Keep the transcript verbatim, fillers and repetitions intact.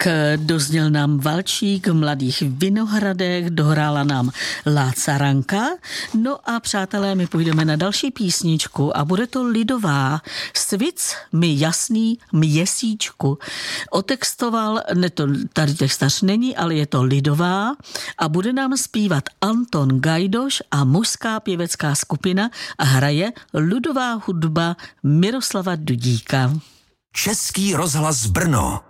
dozněl nám valčík v Mladých Vinohradech, dohrála nám Láca Ranka. No a přátelé, my půjdeme na další písničku a bude to lidová. Svic mi jasný měsíčku. Otextoval, ne to, tady textař není, ale je to lidová a bude nám zpívat Anton Gajdoš a mužská pěvecká skupina a hraje ludová hudba Miroslava Dudíka. Český rozhlas Brno.